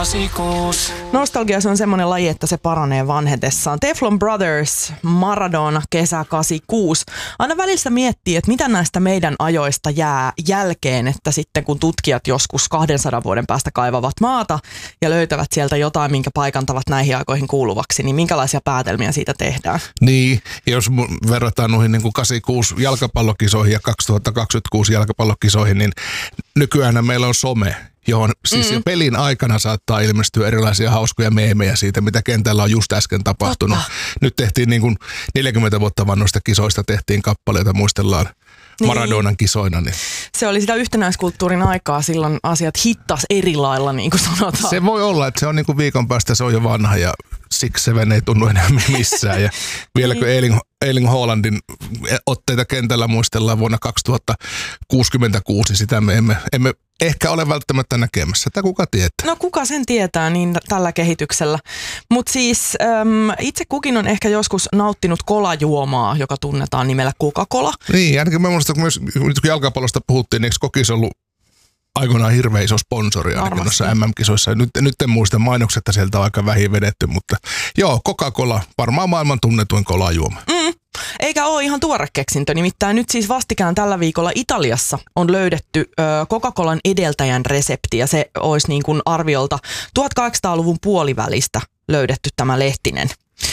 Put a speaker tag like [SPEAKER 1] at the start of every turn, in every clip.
[SPEAKER 1] Nostalgia se on semmoinen laji, että se paranee vanhetessaan. Teflon Brothers, Maradona, kesä 86. Aina välillä miettii, että mitä näistä meidän ajoista jää jälkeen, että sitten kun tutkijat joskus 200 vuoden päästä kaivavat maata ja löytävät sieltä jotain, minkä paikantavat näihin aikoihin kuuluvaksi, niin minkälaisia päätelmiä siitä tehdään?
[SPEAKER 2] Niin, jos verrataan noihin niin kuin 86 jalkapallokisoihin ja 2026 jalkapallokisoihin, niin nykyään meillä on some, johon siis jo pelin aikana saattaa ilmestyä erilaisia hauskoja meemejä siitä, mitä kentällä on just äsken tapahtunut. Totta. Nyt tehtiin niin kuin 40 vuotta vannoista kisoista tehtiin kappaleita, muistellaan Maradonan kisoina. Niin.
[SPEAKER 1] Se oli sitä yhtenäiskulttuurin aikaa, silloin asiat hittas eri lailla, niin kuin sanotaan.
[SPEAKER 2] Se voi olla, että se on niin kuin viikon päästä, se on jo vanha ja siksi se ei tunnu enää missään. Ja vieläkö Erling Haalandin otteita kentällä muistellaan vuonna 2066, sitä me emme ehkä ole välttämättä näkemässä. Tämä kuka tietää?
[SPEAKER 1] No kuka sen tietää niin tällä kehityksellä. Mutta siis itse kukin on ehkä joskus nauttinut kolajuomaa, joka tunnetaan nimellä Coca-Cola.
[SPEAKER 2] Niin, ainakin mä muistan, kun jalkapallosta puhuttiin, eikö Kokis ollut aikoinaan hirveän iso sponsori ainakin noissa MM-kisoissa. Nyt en muista mainoksetta, sieltä on aika vähin vedetty, mutta joo, Coca-Cola, varmaan maailman tunnetuin kolajuoma.
[SPEAKER 1] Eikä ole ihan tuore keksintö, nimittäin nyt siis vastikään tällä viikolla Italiassa on löydetty Coca-Colan edeltäjän resepti ja se olisi niin kuin arviolta 1800-luvun puolivälistä löydetty tämä lehtinen.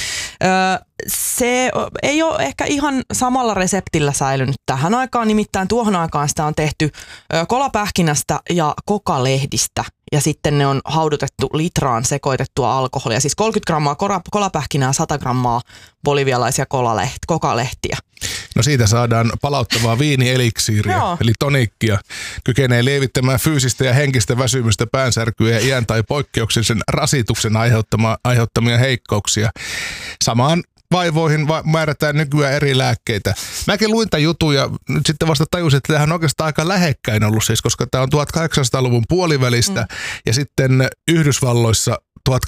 [SPEAKER 1] Se ei ole ehkä ihan samalla reseptillä säilynyt tähän aikaan, nimittäin tuohon aikaan sitä on tehty kolapähkinästä ja kokalehdistä ja sitten ne on haudutettu litraan sekoitettua alkoholia, siis 30 grammaa kolapähkinää, 100 grammaa bolivialaisia kokalehtiä.
[SPEAKER 2] No siitä saadaan palauttavaa viinieliksiiriä, eli tonikkia. Kykenee lievittämään fyysistä ja henkistä väsymystä, päänsärkyä ja iän tai poikkeuksellisen rasituksen aiheuttamia heikkouksia. Samaan vaivoihin määrätään nykyään eri lääkkeitä. Mäkin luin tämän jutun ja nyt sitten vasta tajusin, että tämähän on oikeastaan aika lähekkäin ollut siis, koska tämä on 1800-luvun puolivälistä ja sitten Yhdysvalloissa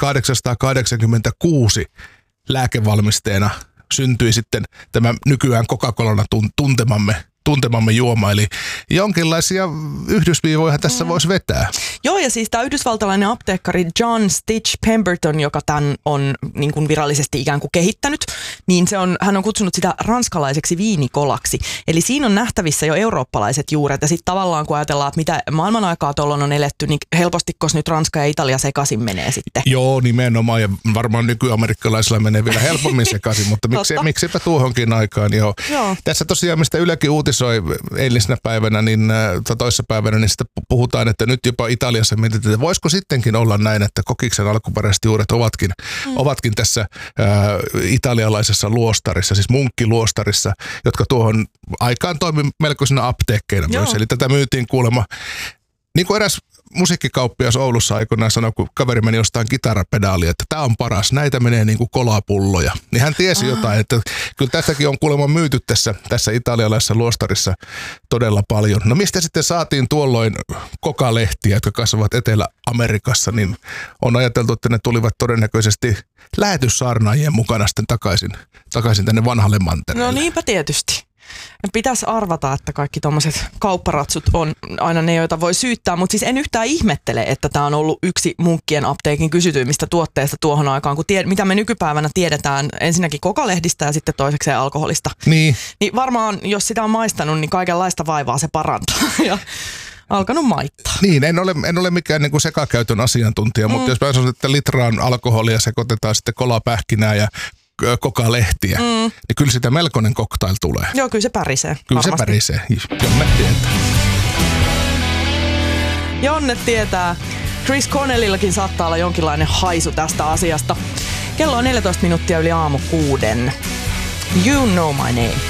[SPEAKER 2] 1886 lääkevalmisteena syntyi sitten tämä nykyään Coca-Colana tuntemamme juoma, eli jonkinlaisia yhdysviivoja tässä voisi vetää.
[SPEAKER 1] Joo, ja siis tämä yhdysvaltalainen apteekkari John Stitch Pemberton, joka tämän on niin kuin virallisesti ikään kuin kehittänyt, niin hän on kutsunut sitä ranskalaiseksi viinikolaksi. Eli siinä on nähtävissä jo eurooppalaiset juuret, ja sitten tavallaan kun ajatellaan, että mitä maailman aikaa tuolloin on eletty, niin helpostikos nyt Ranska ja Italia sekaisin menee sitten.
[SPEAKER 2] Joo, nimenomaan, ja varmaan nykyamerikalaisilla menee vielä helpommin sekaisin, mutta miksipä tuohonkin aikaan. Joo. Tässä tosiaan, mistä Ylekin uutisoi eilisenä päivänä, toissa päivänä, niin sitä puhutaan, että nyt jopa Italiassa mietitään, että voisiko sittenkin olla näin, että Kokiksen alkuperäiset juuret ovatkin tässä italialaisessa luostarissa, siis munkkiluostarissa, jotka tuohon aikaan toimi melkoisena apteekkeina myös. Eli tätä myytiin kuulemma, niin kuin eräs musiikkikauppias Oulussa aikoinaan sanoi, kun kaveri meni jostain kitarapedaalia, että tämä on paras, näitä menee niin kuin kolapulloja. Niin hän tiesi jotain, että kyllä tästäkin on kuulemma myyty tässä italialaisessa luostarissa todella paljon. No mistä sitten saatiin tuolloin kokalehtiä, jotka kasvavat Etelä-Amerikassa, niin on ajateltu, että ne tulivat todennäköisesti lähetyssaarnaajien mukana sitten takaisin tänne vanhalle mantereelle.
[SPEAKER 1] No niinpä tietysti. Pitäisi arvata, että kaikki tommoset kaupparatsut on aina ne, joita voi syyttää, mutta siis en yhtään ihmettele, että tämä on ollut yksi munkkien apteekin kysytyimmistä tuotteista tuohon aikaan, kun mitä me nykypäivänä tiedetään ensinnäkin kokalehdistä ja sitten toisekseen alkoholista.
[SPEAKER 2] Niin
[SPEAKER 1] varmaan, jos sitä on maistanut, niin kaikenlaista vaivaa se parantaa ja alkanut maittaa.
[SPEAKER 2] Niin, en ole mikään niin kuin sekakäytön asiantuntija, mutta jos mä sanon, että litraan alkoholia sekoitetaan sitten kolapähkinää ja kokalehtiä, niin kyllä sitä melkoinen cocktail tulee.
[SPEAKER 1] Joo, kyllä se pärisee.
[SPEAKER 2] Kyllä varmasti. Se pärisee. Jonne tietää.
[SPEAKER 1] Jonne tietää. Chris Cornellillakin saattaa olla jonkinlainen haisu tästä asiasta. Kello on 14 minuuttia yli aamu 6. You know my name.